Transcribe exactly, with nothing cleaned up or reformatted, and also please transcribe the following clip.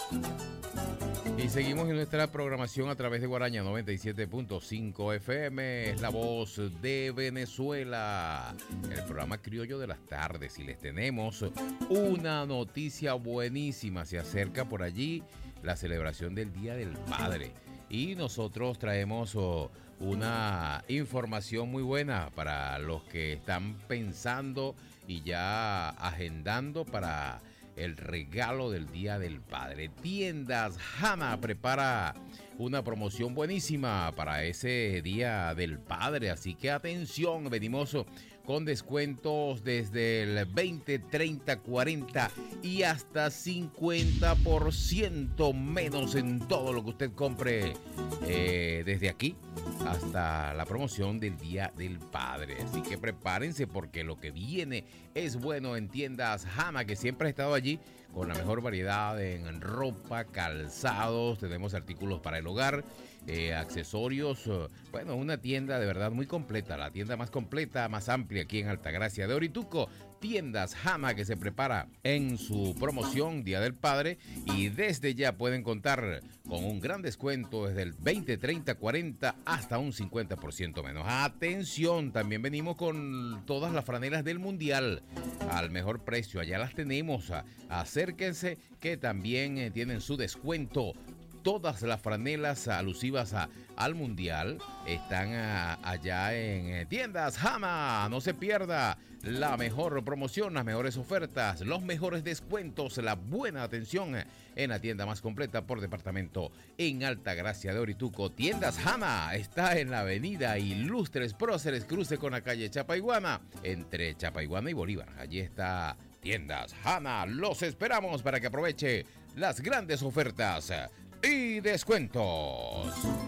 Y seguimos en nuestra programación a través de Guaraña noventa y siete punto cinco F M, es la voz de Venezuela, el programa criollo de las tardes. Y les tenemos una noticia buenísima. Se acerca por allí la celebración del Día del Padre. Y nosotros traemos oh, una información muy buena para los que están pensando y ya agendando para el regalo del Día del Padre. Tiendas Hanna prepara una promoción buenísima para ese Día del Padre. Así que atención, venimos con descuentos desde el veinte, treinta, cuarenta y hasta cincuenta por ciento menos en todo lo que usted compre eh, desde aquí hasta la promoción del Día del Padre. Así que prepárense porque lo que viene es bueno en Tiendas Hanna, que siempre ha estado allí con la mejor variedad en ropa, calzados, tenemos artículos para el hogar, eh, accesorios. Eh, bueno, una tienda de verdad muy completa, la tienda más completa, más amplia aquí en Altagracia de Orituco. Tiendas Hanna, que se prepara en su promoción Día del Padre, y desde ya pueden contar con un gran descuento desde el veinte, treinta, cuarenta hasta un cincuenta por ciento menos. Atención, también venimos con todas las franelas del Mundial al mejor precio. Allá las tenemos. Acérquense que también eh, tienen su descuento. Todas las franelas alusivas a, al Mundial están a, allá en eh, Tiendas Hanna. No se pierda la mejor promoción, las mejores ofertas, los mejores descuentos, la buena atención en la tienda más completa por departamento en Altagracia de Orituco. Tiendas Hanna está en la avenida Ilustres Próceres, cruce con la calle Chapaiguana, entre Chapaiguana y Bolívar. Allí está Tiendas Hanna. Los esperamos para que aproveche las grandes ofertas y descuentos.